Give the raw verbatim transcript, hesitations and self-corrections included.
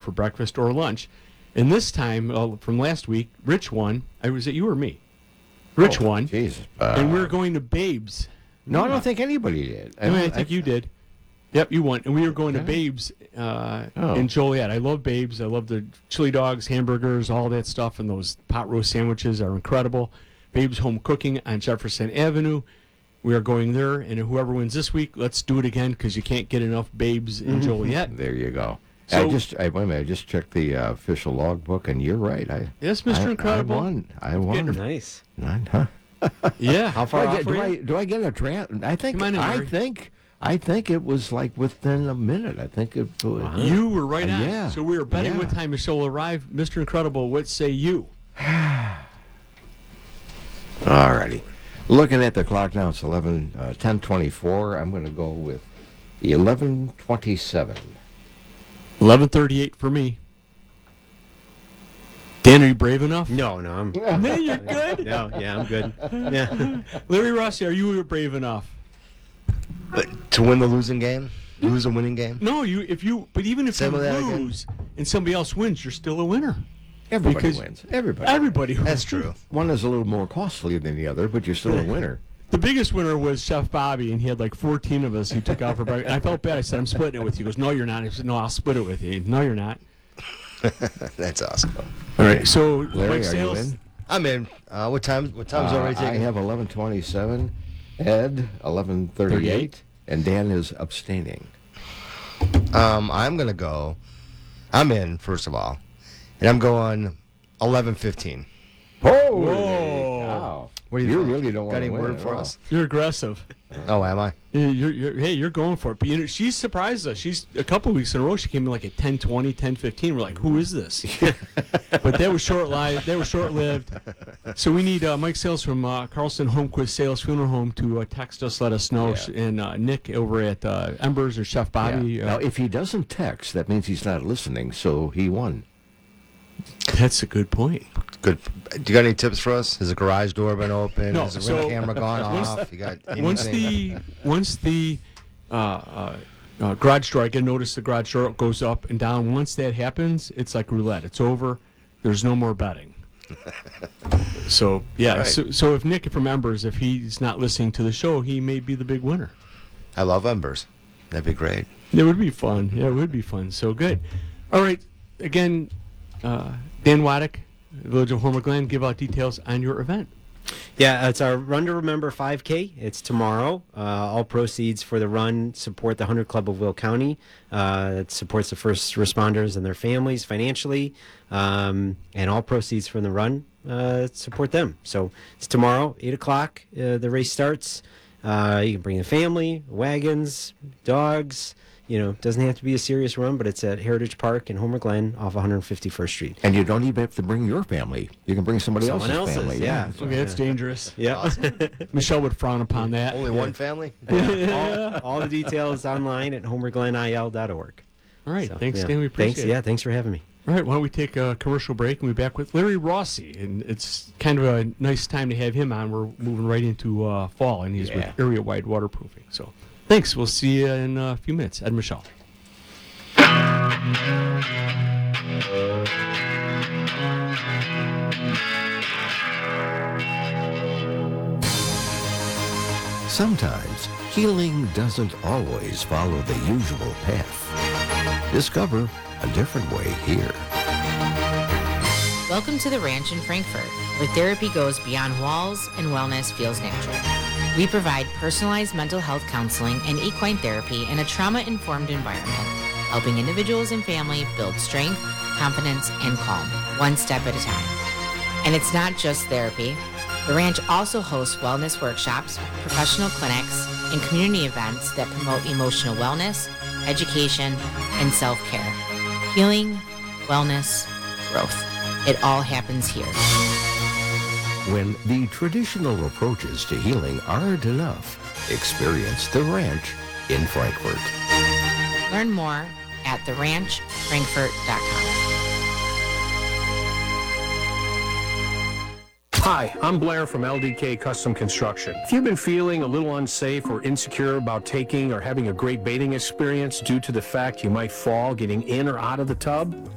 for breakfast or lunch. And this time, uh, from last week, Rich won. I was it you or me? Rich oh, won. Jesus. Uh, and we were going to Babes. No, I don't think anybody did. I, mean, I think I, you did. Yep, you won. And we were going okay. to Babes uh, oh. in Joliet. I love Babes. I love the chili dogs, hamburgers, all that stuff, and those pot roast sandwiches are incredible. Babes Home Cooking on Jefferson Avenue. We are going there, and whoever wins this week, let's do it again because you can't get enough Babes in Joliet. There you go. So, I just I, wait a minute, I just checked the uh, official logbook, and you're right. I yes, Mister I, Incredible. I won. I won. Nice. Nine, huh? Yeah. How Do far I off get, were do, you? I, do I get a draft? I think. Come on in, I Larry. think. I think it was like within a minute. I think it. was. Wow. You were right Uh, on. yeah. So we were betting Yeah. what time Michelle will arrive. Mister Incredible, what say you? Alrighty. Looking at the clock now, it's eleven, uh, ten twenty-four. I'm going to go with eleven twenty-seven. eleven thirty-eight for me. Dan, are you brave enough? No, no, I'm. No, you're good. No, yeah, I'm good. Yeah. Larry Rossi, are you brave enough? But to win the losing game, lose a winning game. No, you. If you, but even if Say you that again. lose and somebody else wins, you're still a winner. Everybody Because wins. Everybody. Everybody wins. That's true. One is a little more costly than the other, but you're still a winner. The biggest winner was Chef Bobby, and he had like fourteen of us he took out for breakfast. And I felt bad. I said, I'm splitting it with you. He goes, no, you're not. I said, no, I'll split it with you. No, you're not. That's awesome. All right. So, Larry, Mike are Sales, you in? I'm in. Uh, what time? What time's Uh, already I taken? have eleven twenty-seven. Ed, eleven thirty-eight. And Dan is abstaining. Um, I'm gonna go. I'm in first of all, and I'm going eleven fifteen. Oh, Whoa. What do you, You think? really don't Got want any to win word at for all. us? You're aggressive. Oh, am I? Yeah, You're, you're, hey, you're going for it. But you know, she surprised us. She's a couple weeks in a row. She came in like at ten twenty, ten fifteen. We're like, who is this? But that was short lived. That was short lived. So we need uh, Mike Sales from uh, Carlson Homequist Sales Funeral Home to uh, text us, let us know. Yeah. And uh, Nick over at uh, Embers or Chef Bobby. Yeah. Uh, Now, if he doesn't text, that means he's not listening, so he won. that's a good point. Good. Do you got any tips for us? Has the garage door been open? No, Has the so- ring camera gone once- off? You got anything? Once the once the uh, uh, uh, garage door, I get notice the garage door goes up and down. Once that happens, it's like roulette. It's over. There's no more betting. So yeah. Right. So, so if Nick from Embers, if he's not listening to the show, he may be the big winner. I love embers. That'd be great. It would be fun. Yeah, it would be fun. So good. All right. Again, uh, Dan Waddick, Village of Homer Glen, give out details on your event. Yeah, it's our Run to Remember five K. It's tomorrow. Uh, all proceeds for the run support the one hundred Club of Will County. Uh, it supports the first responders and their families financially. Um, and all proceeds from the run uh, support them. So it's tomorrow, eight o'clock. Uh, the race starts. Uh, you can bring the family, wagons, dogs. You know, it doesn't have to be a serious run, but it's at Heritage Park in Homer Glen off one hundred fifty-first Street. And you don't even have to bring your family. You can bring somebody Someone else's, else's, family. yeah. Okay, that's dangerous. Yeah. Michelle would frown upon that. Only one family? all, all the details online at homer glen I L dot org. All right. So, Thanks, yeah. Dan. We appreciate thanks, it. Yeah, thanks for having me. All right, why don't we take a commercial break and we'll be back with Larry Rossi. And it's kind of a nice time to have him on. We're moving right into uh, fall, and he's Yeah. with area-wide waterproofing. So thanks. We'll see you in a few minutes. Ed and Michelle. Sometimes healing doesn't always follow the usual path. Discover a different way here. Welcome to the Ranch in Frankfort, where therapy goes beyond walls and wellness feels natural. We provide personalized mental health counseling and equine therapy in a trauma-informed environment, helping individuals and family build strength, confidence, and calm, one step at a time. And it's not just therapy. The ranch also hosts wellness workshops, professional clinics, and community events that promote emotional wellness, education, and self-care. Healing, wellness, growth. It all happens here. When the traditional approaches to healing aren't enough, experience the ranch in Frankfort. Learn more at the ranch frankfort dot com. Hi, I'm Blair from L D K Custom Construction. If you've been feeling a little unsafe or insecure about taking or having a great baiting experience due to the fact you might fall getting in or out of the tub,